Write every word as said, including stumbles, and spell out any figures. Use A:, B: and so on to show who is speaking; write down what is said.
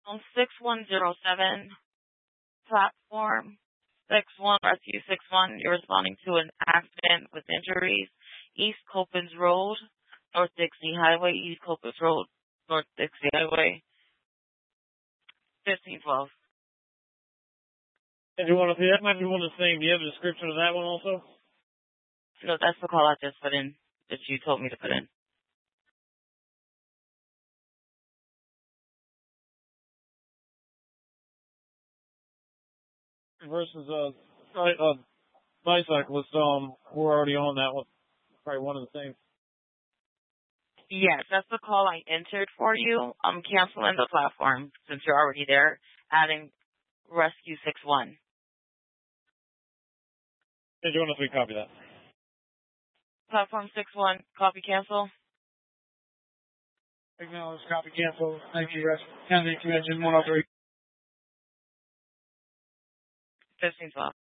A: On six one zero seven, platform six one, rescue six one, you're responding to an accident with injuries, East Copans Road, North Dixie Highway, East Copans Road, North Dixie Highway, fifteen twelve.
B: If you want to see, that might be one of the same. Do you have a description of that one also?
A: No, that's the call I just put in, that you told me to put in.
B: Versus a, a bicyclist, um, we're already on that one. Probably one of the same.
A: Yes, that's the call I entered for you. I'm canceling the platform since you're already there, adding rescue six one.
B: Did you want us to copy that?
A: Platform six one, copy cancel.
B: Acknowledge, copy cancel. Thank you, Rescue. County Convention one oh three.
A: fifteen twelve.